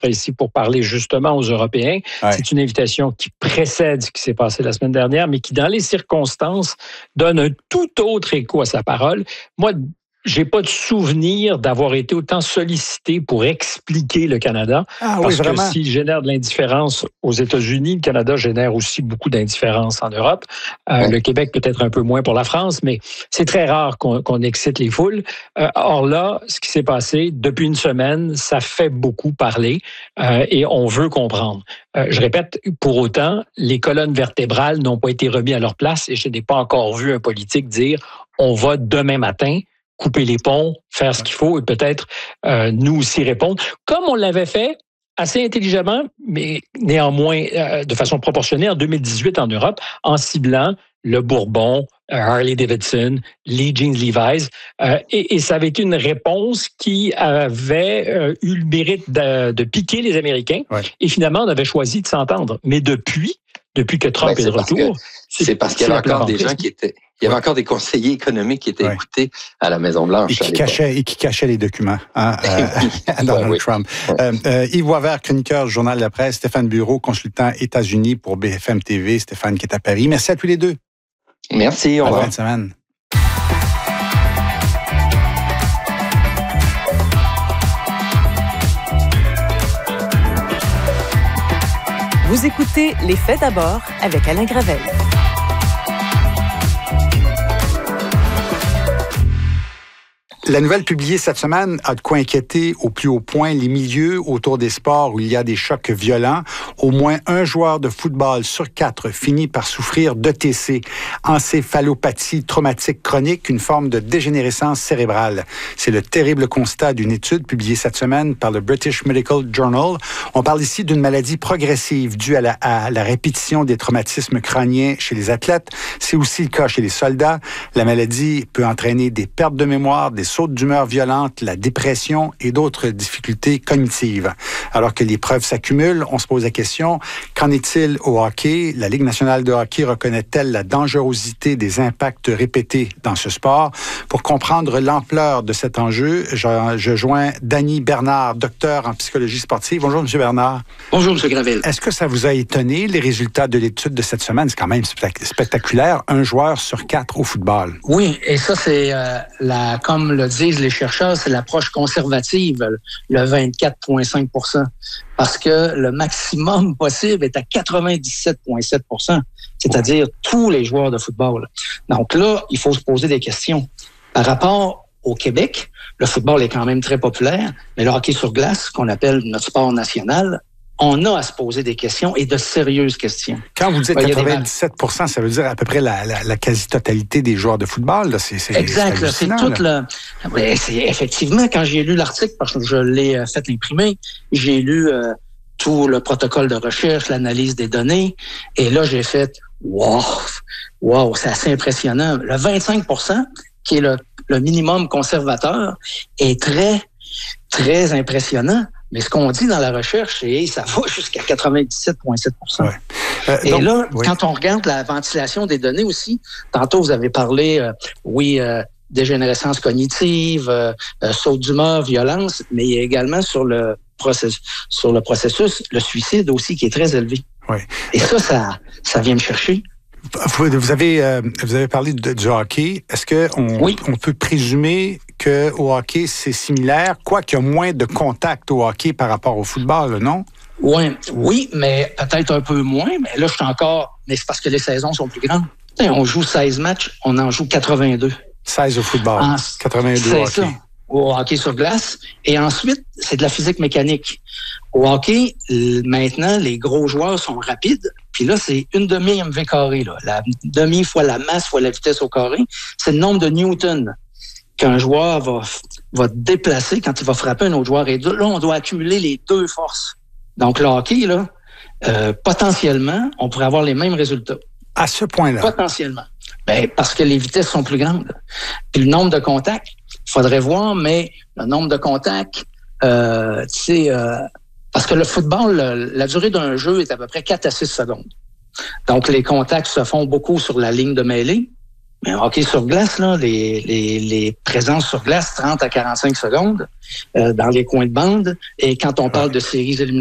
ici pour parler justement aux Européens. Ouais. C'est une invitation qui précède ce qui s'est passé la semaine dernière, mais qui, dans les circonstances, donne un tout autre écho à sa parole. Moi, j'ai pas de souvenir d'avoir été autant sollicité pour expliquer le Canada. Parce que s'il génère de l'indifférence aux États-Unis, le Canada génère aussi beaucoup d'indifférence en Europe. Le Québec peut-être un peu moins pour la France, mais c'est très rare qu'on excite les foules. Or là, ce qui s'est passé depuis une semaine, ça fait beaucoup parler et on veut comprendre. Je répète, pour autant, les colonnes vertébrales n'ont pas été remises à leur place et je n'ai pas encore vu un politique dire « on va demain matin » couper les ponts, faire ce qu'il faut et peut-être nous aussi répondre, comme on l'avait fait assez intelligemment, mais néanmoins de façon proportionnée en 2018 en Europe, en ciblant le Bourbon, Harley Davidson, les jeans Levi's. Et ça avait été une réponse qui avait eu le mérite de piquer les Américains. Ouais. Et finalement, on avait choisi de s'entendre. Mais depuis que Trump est de retour... C'est parce qu'il y avait encore des gens qui étaient... Il y avait encore des conseillers économiques qui étaient écoutés à la Maison-Blanche. Et qui cachaient les documents à Donald Trump. Yves Boisvert, chroniqueur du Journal de la Presse, Stéphane Bureau, consultant États-Unis pour BFM TV, Stéphane qui est à Paris. Merci à tous les deux. Merci, au revoir. Bonne fin de semaine. Vous écoutez Les Faits d'abord avec Alain Gravel. La nouvelle publiée cette semaine a de quoi inquiéter au plus haut point les milieux autour des sports où il y a des chocs violents. Au moins un joueur de football sur 4 finit par souffrir d'ETC, encéphalopathie traumatique chronique, une forme de dégénérescence cérébrale. C'est le terrible constat d'une étude publiée cette semaine par le British Medical Journal. On parle ici d'une maladie progressive due à la répétition des traumatismes crâniens chez les athlètes. C'est aussi le cas chez les soldats. La maladie peut entraîner des pertes de mémoire, des sautes d'humeur violentes, la dépression et d'autres difficultés cognitives. Alors que les preuves s'accumulent, on se pose la question, qu'en est-il au hockey? La Ligue nationale de hockey reconnaît-elle la dangerosité des impacts répétés dans ce sport? Pour comprendre l'ampleur de cet enjeu, je joins Danny Bernard, docteur en psychologie sportive. Bonjour, M. Bernard. Bonjour, M. Gravel. Est-ce que ça vous a étonné, les résultats de l'étude de cette semaine? C'est quand même spectaculaire, un joueur sur 4 au football. Oui, et ça, c'est comme le disent les chercheurs, c'est l'approche conservative, le 24,5 %, parce que le maximum possible est à 97,7 %, c'est-à-dire tous les joueurs de football. Donc là, il faut se poser des questions. Par rapport au Québec, le football est quand même très populaire, mais le hockey sur glace, qu'on appelle notre sport national, on a à se poser des questions et de sérieuses questions. Quand vous dites 97 %, ça veut dire à peu près la quasi-totalité des joueurs de football. Là. C'est exact. Là, c'est tout le... Oui, c'est effectivement, quand j'ai lu l'article, parce que je l'ai fait imprimer, j'ai lu tout le protocole de recherche, l'analyse des données, et là, j'ai fait « wow, c'est assez impressionnant ». Le 25 %, qui est le minimum conservateur, est très, très impressionnant. Mais ce qu'on dit dans la recherche, c'est ça va jusqu'à 97,7 %. Ouais. Et donc, là, quand on regarde la ventilation des données aussi, tantôt vous avez parlé, dégénérescence cognitive, saut d'humeur, violence, mais il y a également sur le processus, le suicide aussi qui est très élevé. Ouais. Et ça vient me chercher. Vous avez parlé du hockey. Est-ce qu'on peut présumer qu'au hockey, c'est similaire, quoiqu'il y a moins de contact au hockey par rapport au football, non? Oui, mais peut-être un peu moins. Mais là, mais c'est parce que les saisons sont plus grandes. On joue 16 matchs, on en joue 82. 16 au football, 82 au hockey. Ça, au hockey sur glace. Et ensuite, c'est de la physique mécanique. Au hockey, maintenant, les gros joueurs sont rapides. Puis là, c'est une demi MV carré. Là. La demi fois la masse fois la vitesse au carré. C'est le nombre de newtons qu'un joueur va déplacer quand il va frapper un autre joueur. Et là, on doit accumuler les deux forces. Donc, le hockey, là, potentiellement, on pourrait avoir les mêmes résultats. À ce point-là? Potentiellement. Parce que les vitesses sont plus grandes. Puis le nombre de contacts, il faudrait voir, mais le nombre de contacts, parce que le football, la durée d'un jeu est à peu près 4 à 6 secondes. Donc, les contacts se font beaucoup sur la ligne de mêlée. Mais hockey sur glace, là, les présences sur glace, 30 à 45 secondes dans les coins de bande. Et quand on parle de séries éliminatoires,